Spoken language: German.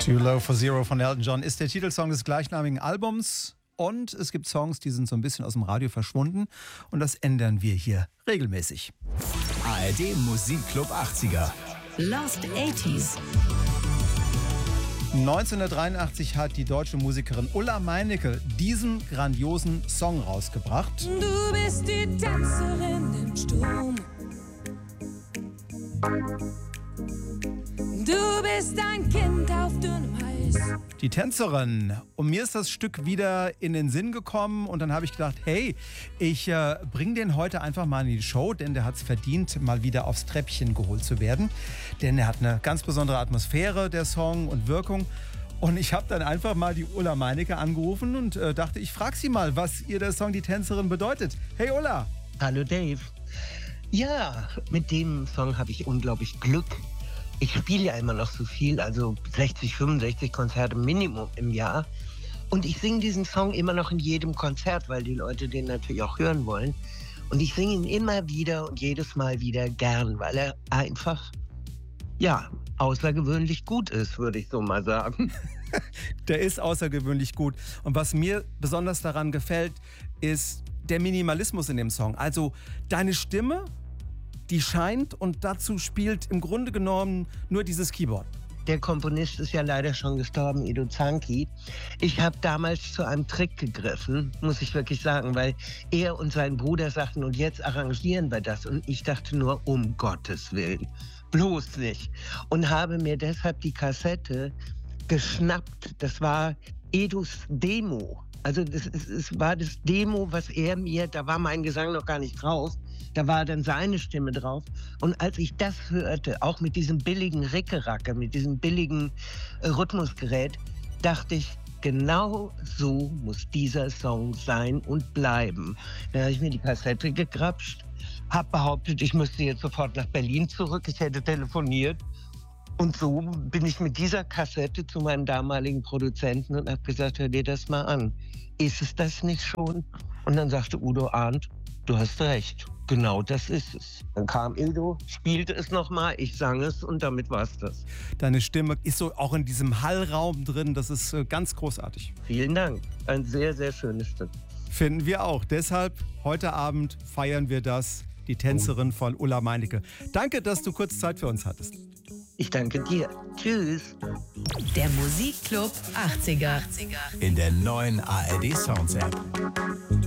Too Low for Zero von Elton John ist der Titelsong des gleichnamigen Albums. Und es gibt Songs, die sind so ein bisschen aus dem Radio verschwunden. Und das ändern wir hier regelmäßig. ARD Musikclub 80er. Lost 80s. 1983 hat die deutsche Musikerin Ulla Meinecke diesen grandiosen Song rausgebracht. Du bist die Tänzerin im Sturm. Du bist ein Kind auf dünnem Eis. Die Tänzerin. Und mir ist das Stück wieder in den Sinn gekommen und dann habe ich gedacht, hey, ich bringe den heute einfach mal in die Show, denn der hat es verdient, mal wieder aufs Treppchen geholt zu werden. Denn er hat eine ganz besondere Atmosphäre, der Song, und Wirkung. Und ich habe dann einfach mal die Ulla Meinecke angerufen und dachte, ich frage sie mal, was ihr der Song Die Tänzerin bedeutet. Hey Ulla! Hallo Dave. Ja, mit dem Song habe ich unglaublich Glück. Ich spiele ja immer noch so viel, also 60, 65 Konzerte Minimum im Jahr. Und ich singe diesen Song immer noch in jedem Konzert, weil die Leute den natürlich auch hören wollen. Und ich singe ihn immer wieder und jedes Mal wieder gern, weil er einfach, ja, außergewöhnlich gut ist, würde ich so mal sagen. Der ist außergewöhnlich gut. Und was mir besonders daran gefällt, ist der Minimalismus in dem Song. Also deine Stimme, die scheint, und dazu spielt im Grunde genommen nur dieses Keyboard. Der Komponist ist ja leider schon gestorben, Edo Zanki. Ich habe damals zu einem Trick gegriffen, muss ich wirklich sagen, weil er und sein Bruder sagten, und jetzt arrangieren wir das. Und ich dachte nur, um Gottes Willen, bloß nicht. Und habe mir deshalb die Kassette geschnappt. Das war Edos Demo. Also es war das Demo, was er mir, da war mein Gesang noch gar nicht drauf, da war dann seine Stimme drauf. Und als ich das hörte, auch mit diesem billigen Rickeracke, mit diesem billigen Rhythmusgerät, dachte ich, genau so muss dieser Song sein und bleiben. Dann habe ich mir die Kassette gegrapscht, habe behauptet, ich müsste jetzt sofort nach Berlin zurück, ich hätte telefoniert. Und so bin ich mit dieser Kassette zu meinem damaligen Produzenten und habe gesagt, hör dir das mal an. Ist es das nicht schon? Und dann sagte Udo Arndt, du hast recht, genau das ist es. Dann kam Edo, spielte es nochmal, ich sang es und damit war es das. Deine Stimme ist so auch in diesem Hallraum drin, das ist ganz großartig. Vielen Dank, ein sehr, sehr schönes Stück. Finden wir auch. Deshalb, heute Abend feiern wir das, die Tänzerin von Ulla Meinecke. Danke, dass du kurz Zeit für uns hattest. Ich danke dir. Tschüss. Der Musikclub 80er. In der neuen ARD Sounds App.